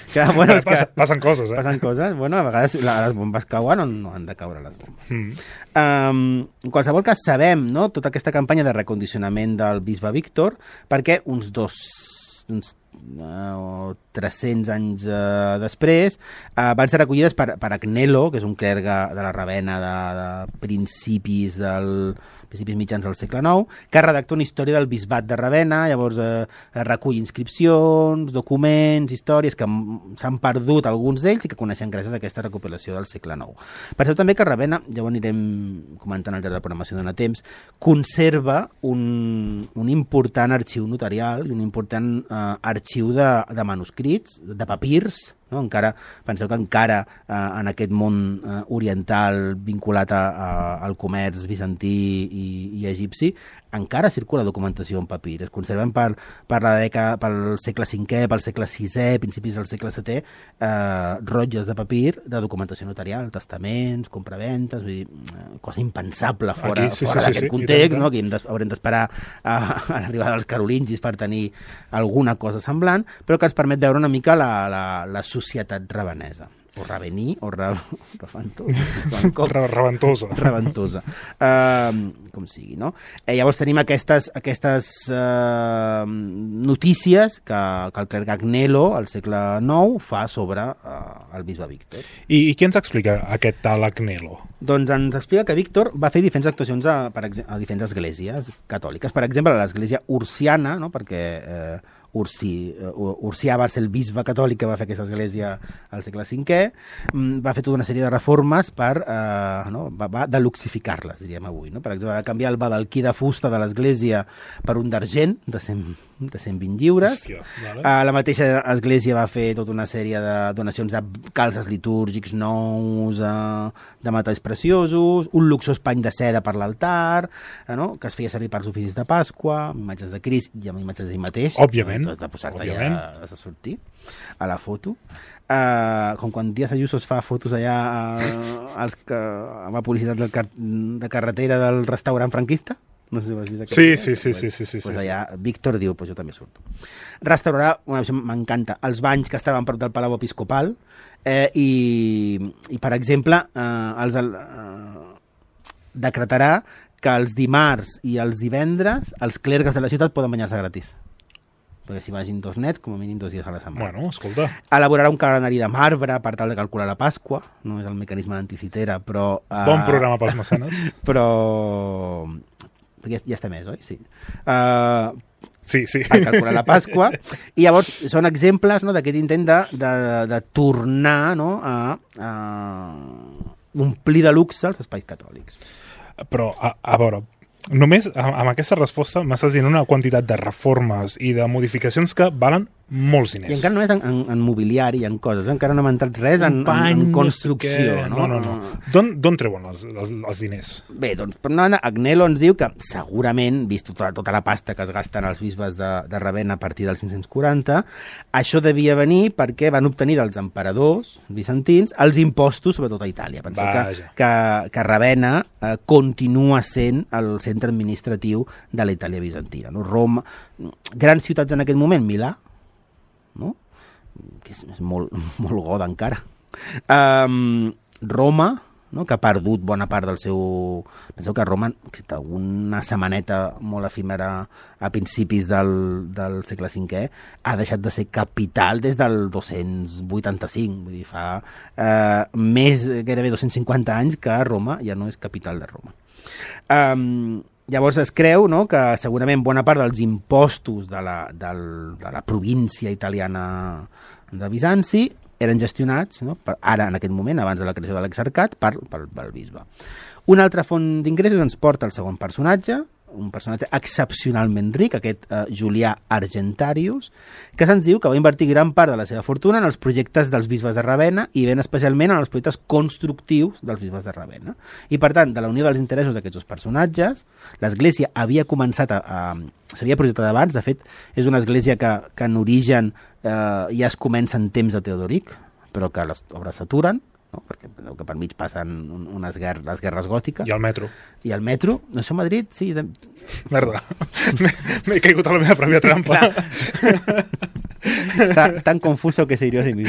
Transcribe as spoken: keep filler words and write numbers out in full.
Clar, bueno, és que... Passen, passen coses, eh? Passen coses. Bueno, a vegades les bombes cauen on no han de caure les bombes. Mm. Um, en qualsevol cas, sabem, no?, tota aquesta campanya de recondicionament del bisbe Víctor, perquè uns dos... uns o tres-cents anys uh, després uh, van ser recollides per, per Agnello, que és un clergue de la Ravenna de, de principis del principis mitjans del segle nou, que redacta una història del bisbat de Ravenna. Llavors eh, recull inscripcions, documents, històries que s'han perdut alguns d'ells i que coneixem gràcies a aquesta recopilació del segle nou. Penseu també que Ravenna, ja ho anirem comentant al llarg de la programació dona temps, conserva un, un important arxiu notarial i un important eh, arxiu de, de manuscrits, de papirs, no? Encara, penseu que encara eh, en aquest món eh, oriental vinculat a, a, al comerç bizantí i, i egipci, encara circula documentació en papir. Es conserven per, per la dècada, pel segle cinquè, pel segle sisè, principis del segle setè, eh, rotlles de papir de documentació notarial, testaments, compraventes, vull dir, cosa impensable fora, Aquí, sí, fora sí, d'aquest sí, context, sí, no? Que hem des, haurem d'esperar a, a l'arribada dels carolingis per tenir alguna cosa semblant, però que ens permet veure una mica la, la, la societat ravenesa. O ravení, o ra... Reventosa. Reventosa. Reventosa. Uh, com sigui, no? Eh, llavors tenim aquestes, aquestes uh, notícies que, que el clergue Agnello, al segle nou, fa sobre uh, el bisbe Víctor. I, I què ens explica aquest tal Agnello? Doncs ens explica que Víctor va fer diferents actuacions a, per a diferents esglésies catòliques. Per exemple, a l'església ursiana, no? Perquè... Eh, Ursi, uh, Ursià va ser el bisbe catòlic que va fer aquesta església al segle cinquè, va fer tota una sèrie de reformes per, uh, no, va, va deluxificar-les, diríem avui, no? Per exemple, va canviar el badalquí de fusta de l'església per un d'argent de, de cent vint lliures. Hòstia, vale. uh, la mateixa església va fer tota una sèrie de donacions de calces litúrgics nous, uh, de metalls preciosos, un luxós pany de seda per l'altar, uh, no? Que es feia servir per als oficis de Pasqua, imatges de Crist i amb imatges d'ell mateix. Òbviament. Has de posar-te allà, has de sortir a la foto. Uh, com quan Díaz Ayuso es fa fotos allà uh, als que, amb la publicitat del car de carretera del restaurant franquista. No sé si ho has vist. Sí, sí, sí, sí, sí, sí, pues sí, allà Víctor diu, pues jo també surto. Restaurarà, una cosa m'encanta, els banys que estaven prop del Palau Episcopal eh, i, i, per exemple, eh, els, eh, decretarà que els dimarts i els divendres els clergues de la ciutat poden banyar-se gratis. Perquè s'hi vagin dos nets, com a mínim dos dies a la setmana. Bueno, escolta. Elaborarà un calendari de marbre per tal de calcular la Pasqua, no és el mecanisme d'anticitera, però... Uh, Bon programa pels mecenes. Però... Ja, ja està més, oi? Sí. Uh, sí, sí. Per calcular la Pasqua. I llavors són exemples, no, d'aquest intent de, de, de tornar, no, a, a omplir de luxe els espais catòlics. Però, a, a veure... Només amb aquesta resposta m'estàs dient una quantitat de reformes i de modificacions que valen molts diners. I encara no és en, en, en mobiliari, en coses, encara no hem entrat res en, Pany, en, en construcció. No, no, no. no. D'on treuen els, els, els diners? Bé, doncs, per una banda, Agnello ens diu que segurament, vist tota, tota la pasta que es gasten els bisbes de, de Ravenna a partir del cinc-cents quaranta, això devia venir perquè van obtenir dels emperadors bizantins els impostos, sobretot a Itàlia. Penseu que, que, que Ravenna eh, continua sent el centre administratiu de la Itàlia bizantina. No? Roma, grans ciutats en aquest moment, Milà, no? Que és, és molt, molt goda encara. Um, Roma, no? Que ha perdut bona part del seu... Penseu que Roma, excepte una setmaneta molt efímera a principis del, del segle cinquè, ha deixat de ser capital des del dos-cents vuitanta-cinc. Vull dir, fa uh, més, gairebé dos-cents cinquanta anys que Roma ja no és capital de Roma. Um, Llavors es creu, no, que segurament bona part dels impostos de la, del, de la província italiana de Bizanci eren gestionats, no, per, ara en aquest moment, abans de la creació de l'exarcat, per, per, pel bisbe. Una altra font d'ingressos ens porta el segon personatge, un personatge excepcionalment ric, aquest eh, Julià Argentarius, que se'ns diu que va invertir gran part de la seva fortuna en els projectes dels bisbes de Ravenna i ben especialment en els projectes constructius dels bisbes de Ravenna. I per tant, de la unió dels interessos d'aquests dos personatges, l'Església havia començat a... a s'havia projectat abans, de fet, és una església que, que en origen eh, ja es comença en temps de Teodoric, però que les obres s'aturen, no? Perquè que per mig passen unes guerres, les guerres gòtiques. I el metro. I el metro. No això a Madrid, sí. De... Merda. M'he caigut a la meva pròpia trampa. Està tan confuso que se hirió a sí mismo.